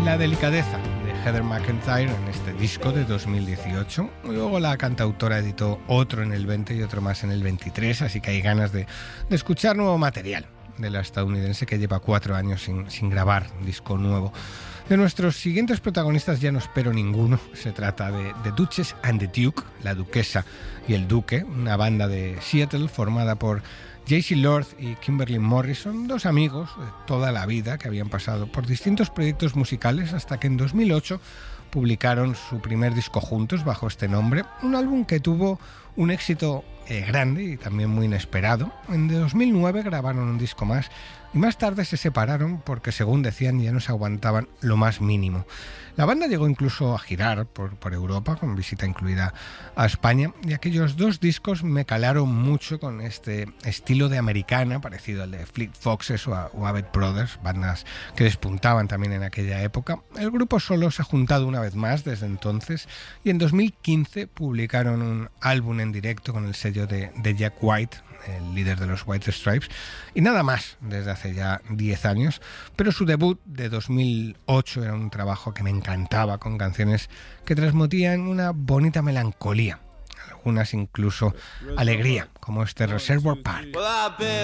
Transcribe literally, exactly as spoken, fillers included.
la delicadeza de Heather McEntire en este disco de dos mil dieciocho. Luego la cantautora editó otro en el veinte y otro más en el veintitrés, así que hay ganas de, de escuchar nuevo material de la estadounidense, que lleva cuatro años sin, sin grabar disco nuevo. De nuestros siguientes protagonistas ya no espero ninguno. Se trata de The Duchess and the Duke, la duquesa y el duque, una banda de Seattle formada por Jaycee Lord y Kimberly Morrison, dos amigos de toda la vida que habían pasado por distintos proyectos musicales hasta que en dos mil ocho publicaron su primer disco juntos bajo este nombre, un álbum que tuvo un éxito eh, grande y también muy inesperado. En dos mil nueve grabaron un disco más y más tarde se separaron porque, según decían, ya no se aguantaban lo más mínimo. La banda llegó incluso a girar por, por Europa, con visita incluida a España, y aquellos dos discos me calaron mucho con este estilo de americana, parecido al de Fleet Foxes o, a, o Avett Brothers, bandas que despuntaban también en aquella época. El grupo solo se ha juntado una vez más desde entonces, y en dos mil quince publicaron un álbum en directo con el sello de, de Jack White, el líder de los White Stripes, y nada más desde hace ya diez años, pero su debut de dos mil ocho era un trabajo que me encantaba, con canciones que transmitían una bonita melancolía, algunas incluso alegría, como este Reservoir Park.